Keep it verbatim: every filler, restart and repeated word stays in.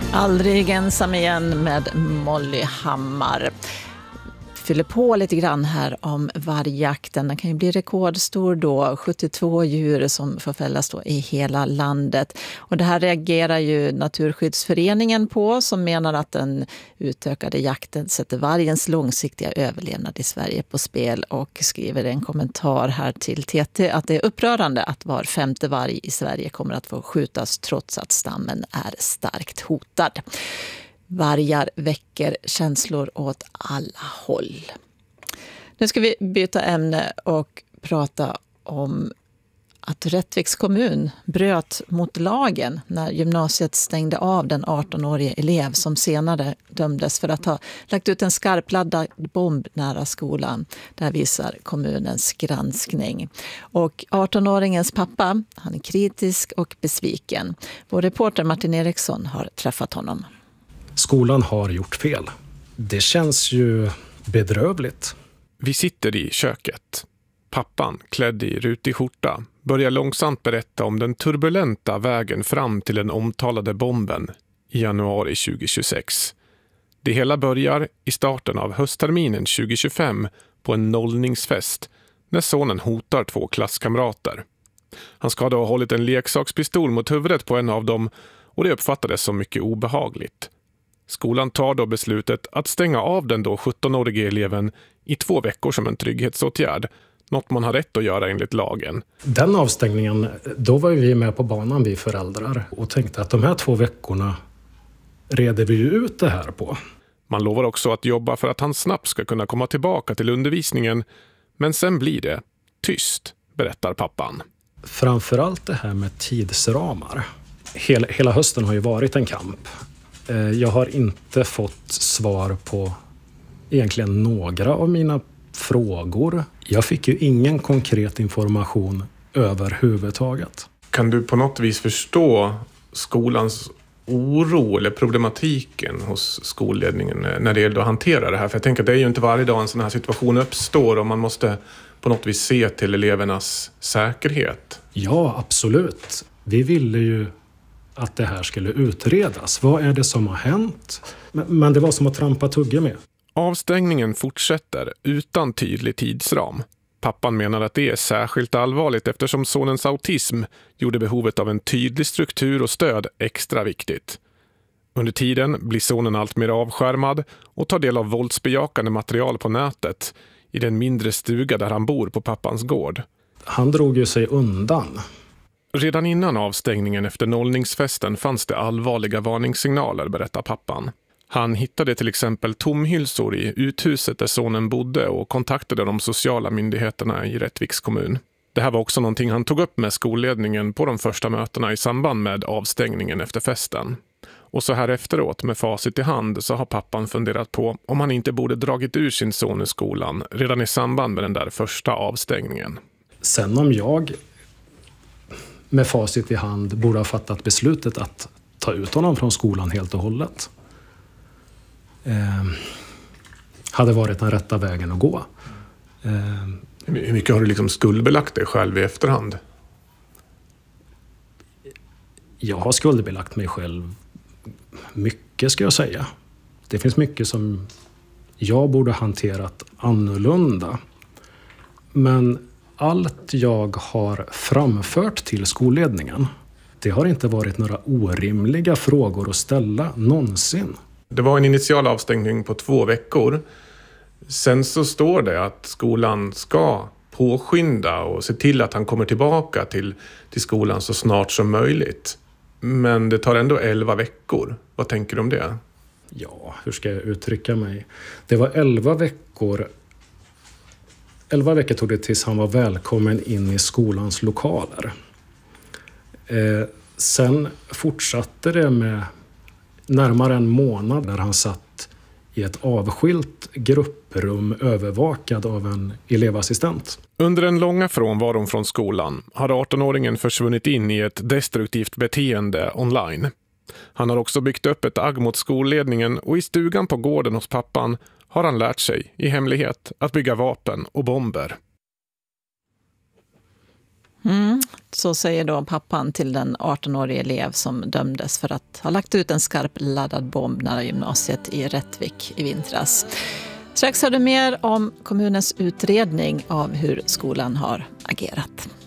Aldrig ensam igen med Molly Hammar. Fyller på lite grann här om vargjakten. Den kan ju bli rekordstor då. sjuttiotvå djur som får fällas då i hela landet. Och det här reagerar ju Naturskyddsföreningen på, som menar att den utökade jakten sätter vargens långsiktiga överlevnad i Sverige på spel, och skriver en kommentar här till T T att det är upprörande att var femte varg i Sverige kommer att få skjutas trots att stammen är starkt hotad. Vargar väcker känslor åt alla håll. Nu ska vi byta ämne och prata om att Rättviks kommun bröt mot lagen när gymnasiet stängde av den arton-årige elev som senare dömdes för att ha lagt ut en skarpladdad bomb nära skolan. Där visar kommunens granskning. Och arton-åringens pappa, han är kritisk och besviken. Vår reporter Martin Eriksson har träffat honom. Skolan har gjort fel. Det känns ju bedrövligt. Vi sitter i köket. Pappan, klädd i rutig skjorta, börjar långsamt berätta om den turbulenta vägen fram till den omtalade bomben i januari tjugohundratjugosex. Det hela börjar i starten av höstterminen tjugohundratjugofem på en nollningsfest när sonen hotar två klasskamrater. Han ska då ha hållit en leksakspistol mot huvudet på en av dem, och det uppfattades som mycket obehagligt. Skolan tar då beslutet att stänga av den då sjutton-årige eleven i två veckor som en trygghetsåtgärd. Något man har rätt att göra enligt lagen. Den avstängningen, då var vi med på banan, vi föräldrar. Och tänkte att de här två veckorna reder vi ju ut det här på. Man lovar också att jobba för att han snabbt ska kunna komma tillbaka till undervisningen. Men sen blir det tyst, berättar pappan. Framförallt det här med tidsramar. Hela, hela hösten har ju varit en kamp. Jag har inte fått svar på egentligen några av mina frågor. Jag fick ju ingen konkret information överhuvudtaget. Kan du på något vis förstå skolans oro eller problematiken hos skolledningen när det gäller att hantera det här? För jag tänker att det är ju inte varje dag en sån här situation uppstår och man måste på något vis se till elevernas säkerhet. Ja, absolut. Vi ville ju att det här skulle utredas. Vad är det som har hänt? Men det var som att trampa tugga med. Avstängningen fortsätter utan tydlig tidsram. Pappan menar att det är särskilt allvarligt eftersom sonens autism gjorde behovet av en tydlig struktur och stöd extra viktigt. Under tiden blir sonen allt mer avskärmad och tar del av våldsbejakande material på nätet i den mindre stuga där han bor på pappans gård. Han drog ju sig undan. Redan innan avstängningen efter nollningsfesten fanns det allvarliga varningssignaler, berättar pappan. Han hittade till exempel tomhylsor i uthuset där sonen bodde och kontaktade de sociala myndigheterna i Rättviks kommun. Det här var också någonting han tog upp med skolledningen på de första mötena i samband med avstängningen efter festen. Och så här efteråt med facit i hand så har pappan funderat på om han inte borde dragit ur sin son i skolan redan i samband med den där första avstängningen. Sen om jag med facit i hand borde ha fattat beslutet att ta ut honom från skolan helt och hållet. Eh, hade varit den rätta vägen att gå. Eh, Hur mycket har du liksom skuldbelagt dig själv i efterhand? Jag har skuldbelagt mig själv mycket, ska jag säga. Det finns mycket som jag borde hanterat annorlunda. Men allt jag har framfört till skolledningen, det har inte varit några orimliga frågor att ställa någonsin. Det var en initial avstängning på två veckor. Sen så står det att skolan ska påskynda och se till att han kommer tillbaka till, till skolan så snart som möjligt. Men det tar ändå elva veckor. Vad tänker du om det? Ja, hur ska jag uttrycka mig? Det var elva veckor. Elva veckor tog det tills han var välkommen in i skolans lokaler. Eh, sen fortsatte det med närmare en månad när han satt i ett avskilt grupprum övervakad av en elevassistent. Under den långa frånvaron från skolan har arton-åringen försvunnit in i ett destruktivt beteende online. Han har också byggt upp ett agg mot skolledningen och i stugan på gården hos pappan har han lärt sig i hemlighet att bygga vapen och bomber. Mm, så säger då pappan till den arton-årige elev som dömdes för att ha lagt ut en skarpladdad bomb nära gymnasiet i Rättvik i vintras. Strax hör du mer om kommunens utredning av hur skolan har agerat.